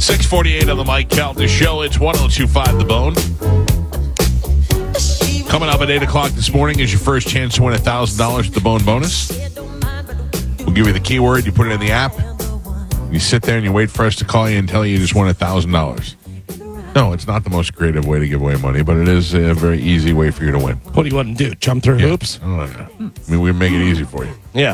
6:48 on the Mike Calta Show. It's 102.5 The Bone. Coming up at 8 o'clock this morning is your first chance to win $1,000 at the Bone Bonus. We'll give you the keyword. You put it in the app. You sit there and you wait for us to call you and tell you just won $1,000. No, it's not the most creative way to give away money, but it is a very easy way for you to win. What do you want to do? Jump through hoops? I don't know. I mean, we make it easy for you. Yeah.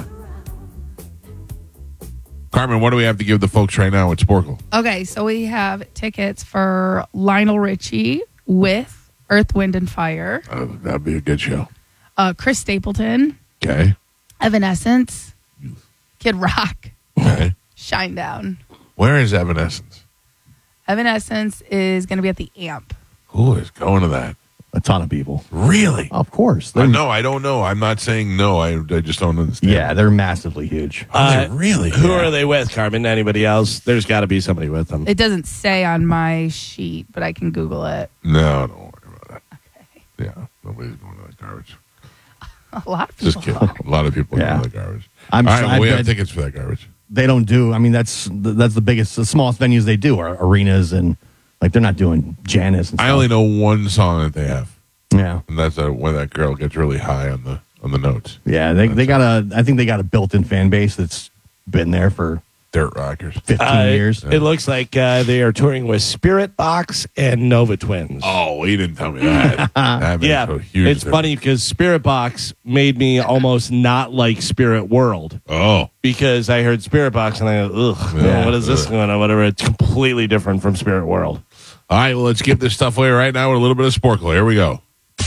Carmen, what do we have to give the folks right now at Sporkle? Okay, so we have tickets for Lionel Richie with Earth, Wind, and Fire. That'd be a good show. Chris Stapleton. Okay. Evanescence. Kid Rock. Okay. Shinedown. Where is Evanescence? Evanescence is going to be at the AMP. Who is going to that? A ton of people. Really? Of course. No, I don't know. I'm not saying no. I just don't understand. Yeah, they're massively huge. Really? Who are they with, Carmen? Anybody else? There's got to be somebody with them. It doesn't say on my sheet, but I can Google it. No, don't worry about that. Okay. Yeah, nobody's going to the garbage. A lot of people. Just kidding. A lot of people Yeah. go to the garbage. I'm All right, sure- well, we I have bet- tickets for that garbage. They don't do, I mean, that's the biggest, the smallest venues they do are arenas, and like they're not doing Janice and stuff. I only know one song that they have, Yeah. and that's when that girl gets really high on the notes. Yeah, they got I think they got a built-in fan base that's been there for Dirt Rockers. 15 years. It looks like they are touring with Spirit Box and Nova Twins. Oh, he didn't tell me that. That makes yeah, a huge it's difference. funny because Spirit Box made me almost not like Spirit World Oh, because I heard Spirit Box and I go, ugh, Yeah. what is this going on? Whatever. It's completely different from Spirit World. all right. Well, let's give this stuff away right now with a little bit of Sporkle. Here we go.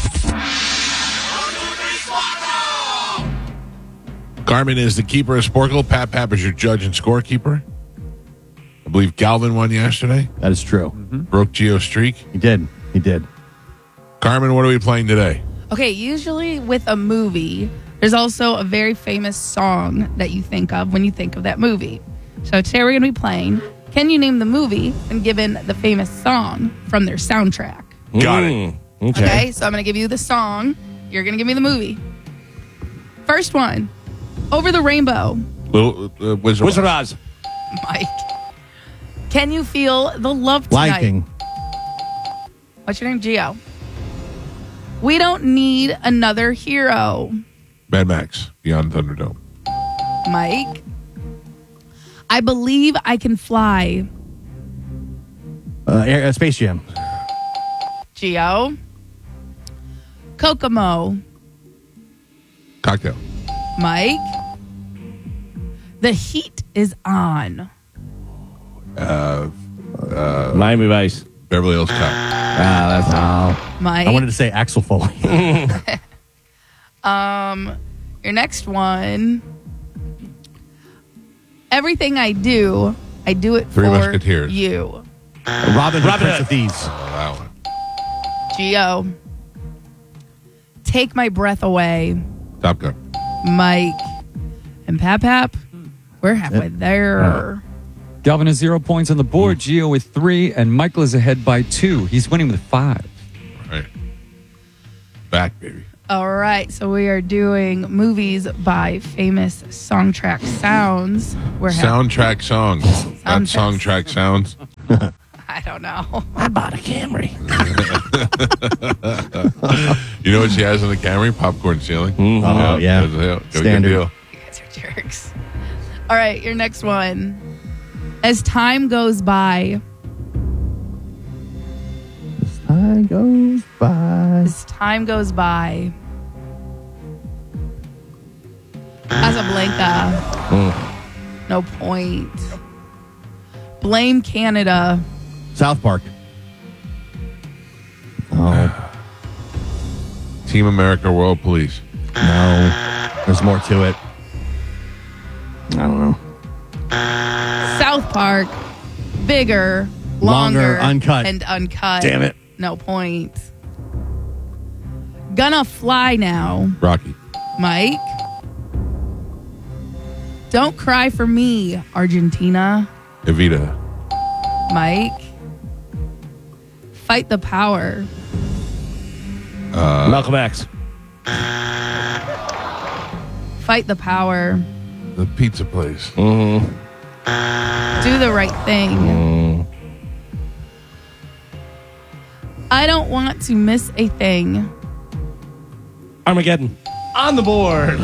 Carmen is the keeper of Sporkle. Pat is your judge and scorekeeper. I believe Galvin won yesterday. That is true. Broke Gio's streak. He did. Carmen, what are we playing today? Okay, usually with a movie, there's also a very famous song that you think of when you think of that movie. So today we're going to be playing Can You Name the Movie and given the famous song from their soundtrack. Got it. Okay, so I'm going to give you the song. You're going to give me the movie. First one, Over the Rainbow. Little Wizard of Oz. Mike. Can You Feel the Love Tonight? Liking. What's your name? Gio. We Don't Need Another Hero. Mad Max, Beyond Thunderdome. Mike. I Believe I Can Fly. Space Jam. Gio. Kokomo. Cocktail. Mike. The Heat is On. Miami Vice. Beverly Hills Cop. That's Mike. I wanted to say Axel Foley. Your next one. Everything I do it Three for Musketeers. you. Robin Hood, Prince of Thieves. Oh, that one. Gio. Take My Breath Away. Top Gun. Mike. And Pap. We're halfway there. Galvin has 0 points on the board. Gio with 3, and Michael is ahead by 2. He's winning with 5. All right. Back, baby. All right, so we are doing movies by famous songtrack sounds. We're Soundtrack songs. Not Soundtracks. songtrack sounds. I don't know. I bought a Camry. You know what she has in the Camry? Popcorn ceiling. Oh, yeah. Go Standard. Good deal. You guys are jerks. All right, your next one. As time goes by. Time goes by. As time goes by. Casablanca. No point. Blame Canada. South Park. Oh, Team America World Police. no. There's more to it. I don't know. South Park. Bigger. Longer, uncut. And uncut. Damn it. No point. Gonna Fly Now. Rocky. Mike. Don't Cry for Me, Argentina. Evita. Mike. Fight the Power. Malcolm X. Fight the Power. The pizza place. Do the Right Thing. I don't want to miss a thing. Armageddon. On the board.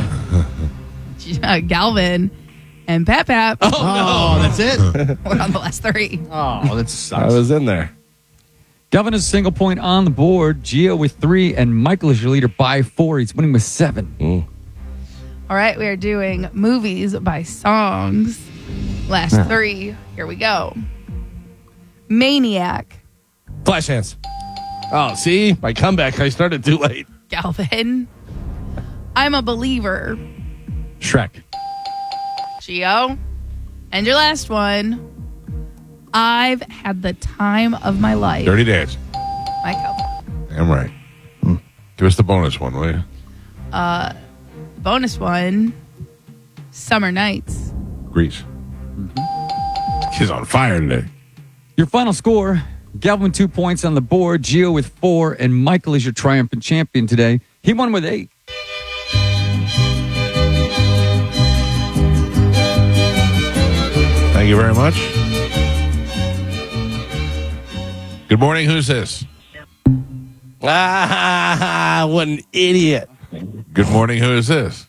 Galvin and Pap. Oh, that's it. We're on the last three. Oh, that I sucks. was in there. Galvin is a single point on the board. Gio with 3, and Michael is your leader by 4. He's winning with 7. All right, we are doing movies by songs. Last three. Here we go. Maniac. Flashdance. Oh, see? My comeback. I started too late. Galvin. I'm a Believer. Shrek. Gio. And your last one. I've had the time of my life. Dirty Dancing. Michael. Damn right. Give us the bonus one, will you? Bonus one. Summer Nights. Grease. She's on fire today. Your final score, Galvin 2 points on the board, Gio with 4, and Michael is your triumphant champion today. He won with 8. Thank you very much. Good morning. Who's this? What an idiot. Good morning. Who is this?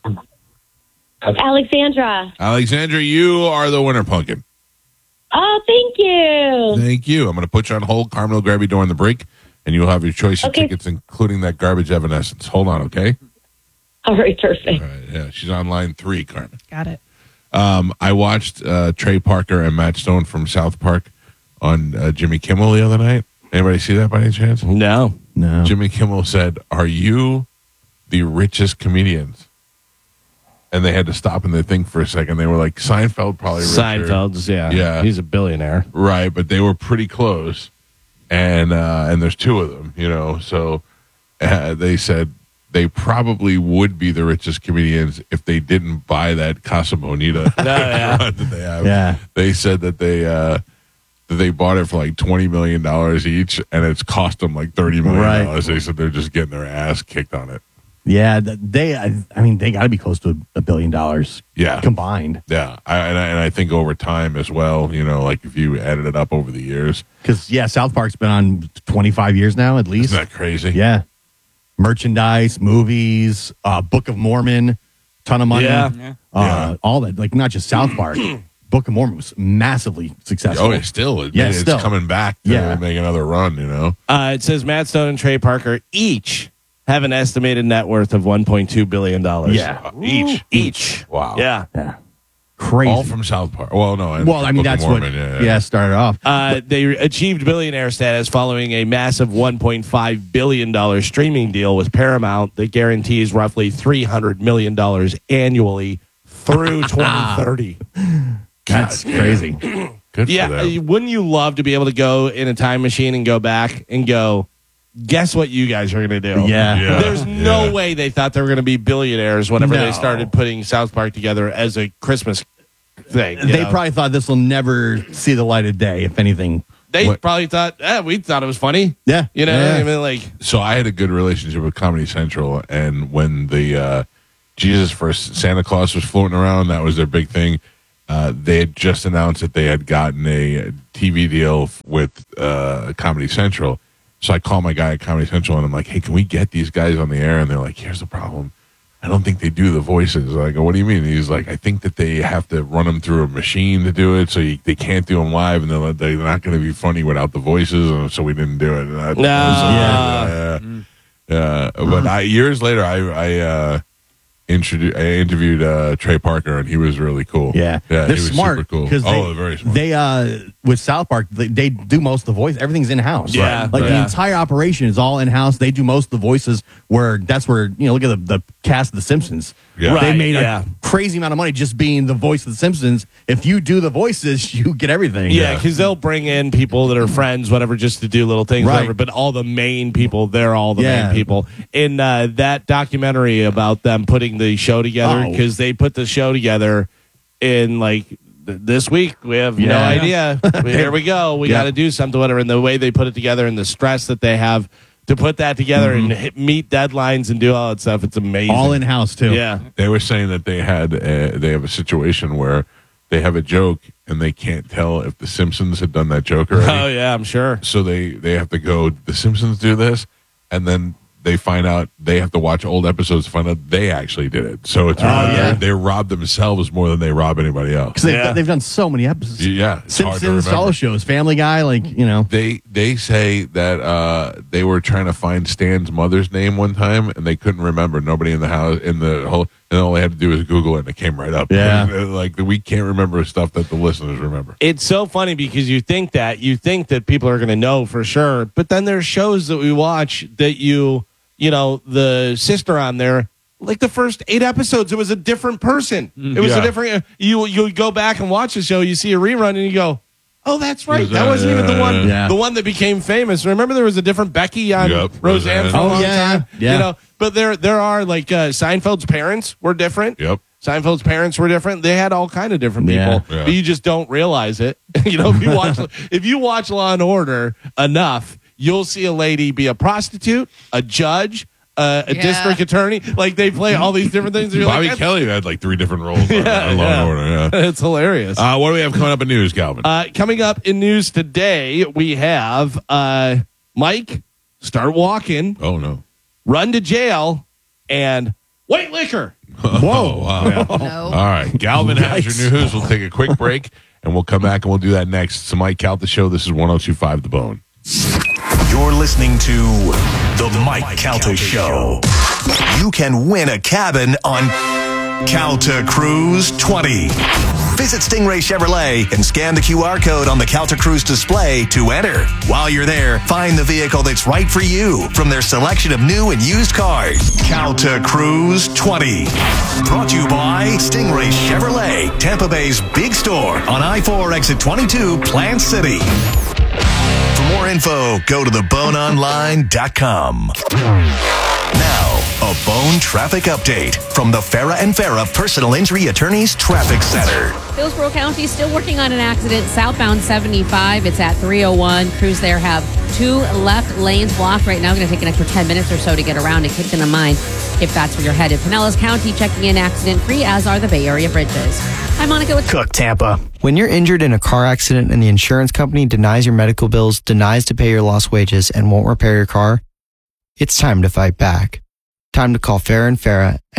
Alexandra. Alexandra, you are the winner, Pumpkin. Oh, thank you. Thank you. I'm going to put you on hold. Carmen will grab you during the break, and you'll have your choice of Okay. tickets, including that garbage Evanescence. Hold on, okay? All right, perfect. All right, yeah, she's on line 3, Carmen. Got it. I watched Trey Parker and Matt Stone from South Park on Jimmy Kimmel the other night. Anybody see that by any chance? No. No. Jimmy Kimmel said, "Are you the richest comedians?" And they had to stop and they think for a second. They were like, Seinfeld probably richer. Seinfeld's, yeah. Yeah. He's a billionaire. Right, but they were pretty close. And there's 2 of them, you know. So they said they probably would be the richest comedians if they didn't buy that Casa Bonita yeah. run that they have. Yeah. They said that they bought it for like $20 million each, and it's cost them like $30 million. Right. They said they're just getting their ass kicked on it. Yeah, they got to be close to $1 billion. Yeah. Combined. Yeah, and I think over time as well, you know, like if you added it up over the years. Because, South Park's been on 25 years now, at least. Isn't that crazy? Yeah. Merchandise, movies, Book of Mormon, ton of money. Yeah. All that, like not just South Park. Book of Mormon was massively successful. Oh, it's still. Yeah, still. It's coming back to make another run, you know? It says Matt Stone and Trey Parker each have an estimated net worth of $1.2 billion. Yeah. Each. Wow. Yeah. Yeah. Crazy. All from South Park. Well, no. well, I mean, Book of that's Mormon, what started off. They achieved billionaire status following a massive $1.5 billion streaming deal with Paramount that guarantees roughly $300 million annually through 2030. That's crazy. Good for Yeah, them. wouldn't you love to be able to go in a time machine and go back and go, guess what you guys are going to do? Yeah. There's no way they thought they were going to be billionaires whenever No. they started putting South Park together as a Christmas thing. They probably thought this will never see the light of day, if anything. They What- probably thought, we thought it was funny. Yeah. You know, Yeah. I mean, like, So I had a good relationship with Comedy Central, and when the Jesus first Santa Claus was floating around, that was their big thing. They had just announced that they had gotten a TV deal with Comedy Central. So I call my guy at Comedy Central, and I'm like, hey, can we get these guys on the air? And they're like, here's the problem. I don't think they do the voices. I go, what do you mean? And he's like, I think that they have to run them through a machine to do it, so they can't do them live, and they're not going to be funny without the voices, and so we didn't do it. And But years later, I interviewed Trey Parker, and he was really cool. Yeah. he They're was smart. super cool. Because Very smart. They, with South Park, they do most of the voice. Everything's in-house. Yeah, Like right. the entire operation is all in-house. They do most of the voices that's where, look at the cast of The Simpsons. Yeah. Right, They made yeah. a crazy amount of money just being the voice of The Simpsons. If you do the voices, you get everything. yeah, because they'll bring in people that are friends, whatever, just to do little things, Right. whatever. But all the main people, they're all the Yeah. main people. In that documentary about them putting the show together, Oh. because they put the show together in like this week. We have no Yeah. idea. Here we go. We Yeah. got to do something, whatever. And the way they put it together and the stress that they have to put that together and meet deadlines and do all that stuff, it's amazing. All in-house, too. Yeah. They were saying that they have a situation where they have a joke and they can't tell if the Simpsons had done that joke already. Oh yeah, I'm sure. So they have to go, the Simpsons do this, and then they find out they have to watch old episodes to find out they actually did it. So it's they rob themselves more than they rob anybody else. Because they've done so many episodes. Yeah, it's hard to Simpsons, remember. all shows, Family Guy, They say that they were trying to find Stan's mother's name one time and they couldn't remember. Nobody in the house and all they had to do was Google it and it came right up. Yeah. Like we can't remember stuff that the listeners remember. It's so funny because you think that people are going to know for sure, but then there's shows that we watch that the sister on there, like the first 8 episodes, it was a different person. It was a different. You go back and watch the show, you see a rerun, and you go, "Oh, that's right. That wasn't even the one. Yeah. The one that became famous." Remember, there was a different Becky on Roseanne for a long time. Yeah. But there are like Seinfeld's parents were different. Yep. Seinfeld's parents were different. They had all kind of different people, Yeah. but you just don't realize it. If you watch Law and Order enough, you'll see a lady be a prostitute, a judge, a district attorney. Like they play all these different things. Bobby Kelly had like 3 different roles on Law and Order. Yeah. It's hilarious. What do we have coming up in news, Calvin? Coming up in news today, we have Mike start walking, oh, no. run to jail, and white liquor. Whoa. Wow. No. All right. Galvin has your news. We'll take a quick break, and we'll come back, and we'll do that next. It's the Mike Calta Show. This is 102.5 The Bone. You're listening to The Mike Calta Show. You can win a cabin on Calta Cruise 20. Visit Stingray Chevrolet and scan the QR code on the Calta Cruise display to enter. While you're there, find the vehicle that's right for you from their selection of new and used cars. Calta Cruise 20. Brought to you by Stingray Chevrolet, Tampa Bay's big store on I-4 exit 22, Plant City. For more info, go to theboneonline.com. Now, a Bone traffic update from the Farah and Farah Personal Injury Attorneys Traffic Center. Hillsborough County still working on an accident southbound 75. It's at 301. Crews there have 2 left lanes blocked right now. Going to take an extra 10 minutes or so to get around and kick in the mind if that's where you're headed. Pinellas County checking in accident free, as are the Bay Area bridges. I'm Monica with Cook Tampa. When you're injured in a car accident and the insurance company denies your medical bills, denies to pay your lost wages, and won't repair your car, it's time to fight back. Time to call Farah and Farah at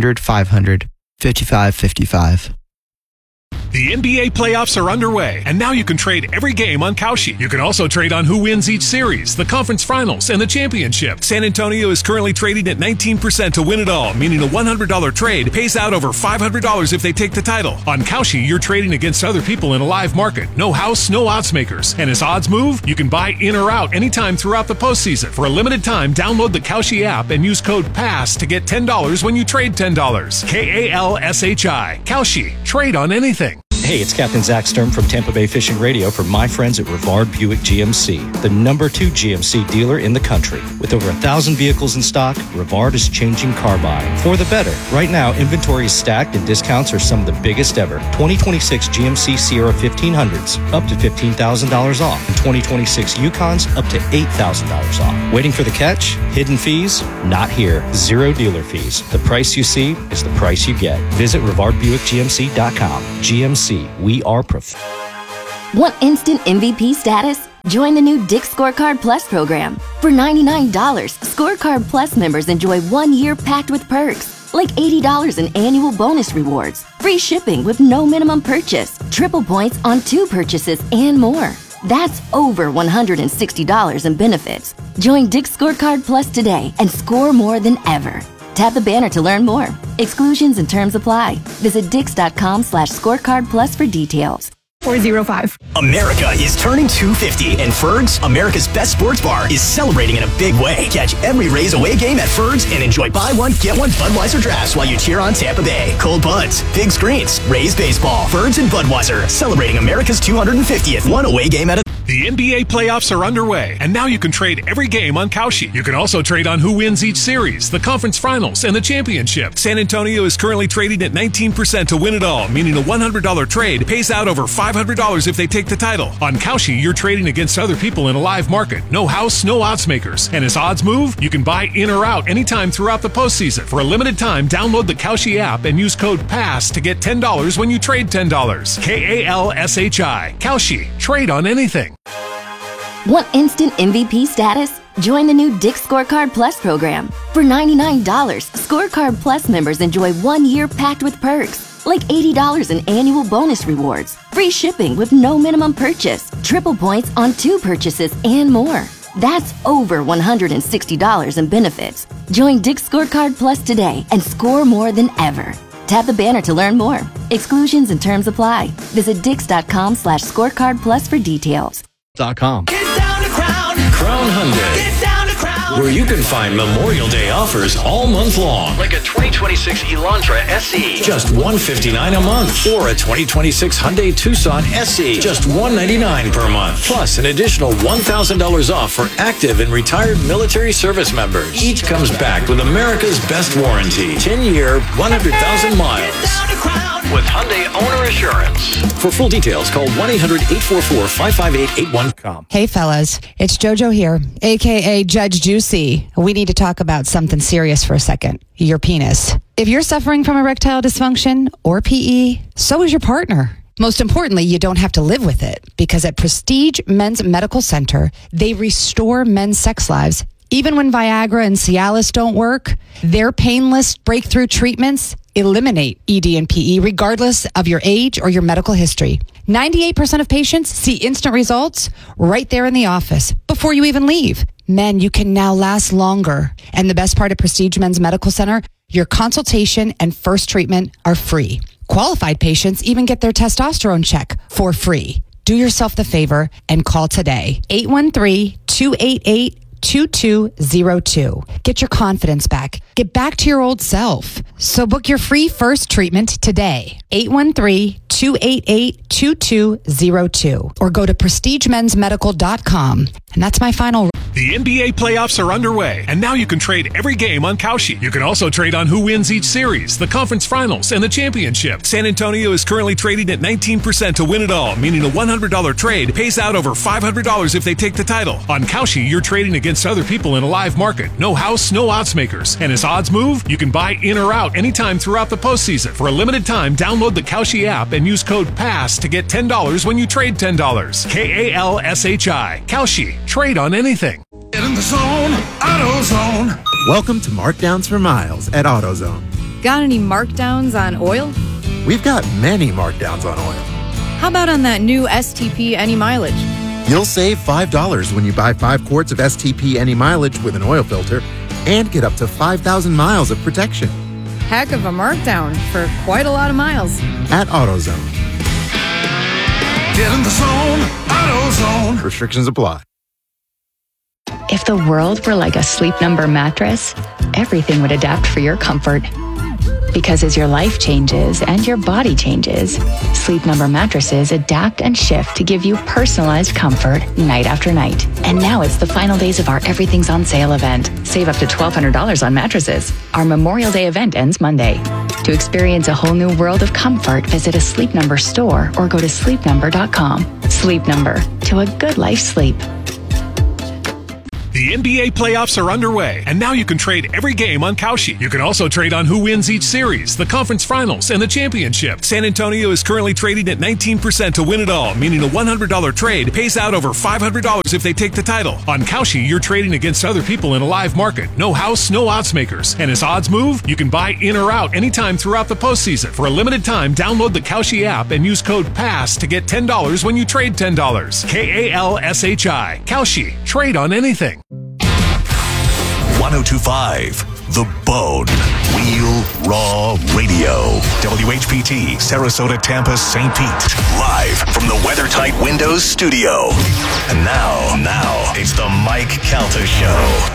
800-500-5555. The NBA playoffs are underway, and now you can trade every game on Kalshi. You can also trade on who wins each series, the conference finals, and the championship. San Antonio is currently trading at 19% to win it all, meaning a $100 trade pays out over $500 if they take the title. On Kalshi, you're trading against other people in a live market. No house, no odds makers. And as odds move, you can buy in or out anytime throughout the postseason. For a limited time, download the Kalshi app and use code PASS to get $10 when you trade $10. KALSHI. Kalshi. Trade on anything. Hey, it's Captain Zach Sturm from Tampa Bay Fishing Radio for my friends at Rivard Buick GMC, the #2 GMC dealer in the country. With over 1,000 vehicles in stock, Rivard is changing car buying for the better. Right now, inventory is stacked and discounts are some of the biggest ever. 2026 GMC Sierra 1500s, up to $15,000 off. And 2026 Yukons, up to $8,000 off. Waiting for the catch? Hidden fees? Not here. 0 dealer fees. The price you see is the price you get. Visit RivardBuickGMC.com. GMC. We are Want instant MVP status? Join the new Dick's Scorecard Plus program. For $99, Scorecard Plus members enjoy 1 year packed with perks, like $80 in annual bonus rewards, free shipping with no minimum purchase, triple points on 2 purchases, and more. That's over $160 in benefits. Join Dick's Scorecard Plus today and score more than ever. Tap the banner to learn more. Exclusions and terms apply. Visit Dix.com/scorecard plus for details. 405. America is turning 250, and Ferg's, America's best sports bar, is celebrating in a big way. Catch every Rays away game at Ferg's and enjoy buy one, get one Budweiser drafts while you cheer on Tampa Bay. Cold buds, big screens, Rays baseball, Ferg's and Budweiser, celebrating America's 250th, one away game at a The NBA playoffs are underway, and now you can trade every game on Kalshi. You can also trade on who wins each series, the conference finals, and the championship. San Antonio is currently trading at 19% to win it all, meaning a $100 trade pays out over $500 if they take the title. On Kalshi, you're trading against other people in a live market. No house, no odds makers. And as odds move, you can buy in or out anytime throughout the postseason. For a limited time, download the Kalshi app and use code PASS to get $10 when you trade $10. KALSHI. Kalshi. Trade on anything. Want instant MVP status? Join the new Dick Scorecard Plus program. For $99, Scorecard Plus members enjoy 1 year packed with perks, like $80 in annual bonus rewards, free shipping with no minimum purchase, triple points on 2 purchases, and more. That's over $160 in benefits. Join Dick Scorecard Plus today and score more than ever. Tap the banner to learn more. Exclusions and terms apply. Visit dix.com/scorecard plus for details. .com. Crown Hyundai, where you can find Memorial Day offers all month long. Like a 2026 Elantra SE, just $159 a month. Or a 2026 Hyundai Tucson SE, just $199 per month. Plus an additional $1,000 off for active and retired military service members. Each comes back with America's best warranty. 10-year, 100,000 miles. With Hyundai Owner Assurance. For full details, call 1-800-844-55881. Hey, fellas. It's JoJo here, a.k.a. Judge Juicy. We need to talk about something serious for a second. Your penis. If you're suffering from erectile dysfunction or PE, so is your partner. Most importantly, you don't have to live with it, because at Prestige Men's Medical Center, they restore men's sex lives. Even when Viagra and Cialis don't work, their painless breakthrough treatments eliminate ED and PE regardless of your age or your medical history. 98% of patients see instant results right there in the office before you even leave. Men, you can now last longer. And the best part of Prestige Men's Medical Center, your consultation and first treatment are free. Qualified patients even get their testosterone check for free. Do yourself the favor and call today. 813-288-2202. Get your confidence back. Get back to your old self. So book your free first treatment today. 813-288-2202. Or go to prestigemensmedical.com. And that's my final. The NBA playoffs are underway, and now you can trade every game on Kalshi. You can also trade on who wins each series, the conference finals, and the championship. San Antonio is currently trading at 19% to win it all, meaning a $100 trade pays out over $500 if they take the title. On Kalshi, you're trading against other people in a live market. No house, no odds makers. And as odds move, you can buy in or out anytime throughout the postseason. For a limited time, download the Kalshi app and use code PASS to get $10 when you trade $10. KALSHI. Kalshi. Trade on anything. Get in the zone, AutoZone. Welcome to Markdowns for Miles at AutoZone. Got any markdowns on oil? We've got many markdowns on oil. How about on that new STP Any Mileage? You'll save $5 when you buy 5 quarts of STP Any Mileage with an oil filter and get up to 5,000 miles of protection. Heck of a markdown for quite a lot of miles. At AutoZone. Get in the zone, AutoZone. Restrictions apply. If the world were like a Sleep Number mattress, everything would adapt for your comfort. Because as your life changes and your body changes, Sleep Number mattresses adapt and shift to give you personalized comfort night after night. And now it's the final days of our Everything's on Sale event. Save up to $1,200 on mattresses. Our Memorial Day event ends Monday. To experience a whole new world of comfort, visit a Sleep Number store or go to sleepnumber.com. Sleep Number, to a good life sleep. The NBA playoffs are underway, and now you can trade every game on Kalshi. You can also trade on who wins each series, the conference finals, and the championship. San Antonio is currently trading at 19% to win it all, meaning a $100 trade pays out over $500 if they take the title. On Kalshi, you're trading against other people in a live market. No house, no odds makers. And as odds move, you can buy in or out anytime throughout the postseason. For a limited time, download the Kalshi app and use code PASS to get $10 when you trade $10. KALSHI. Kalshi. Trade on anything. 1025 The Bone. Real Raw Radio. WHPT, Sarasota, Tampa, St. Pete. Live from the WeatherTight Windows studio. And now, it's the Mike Calta Show.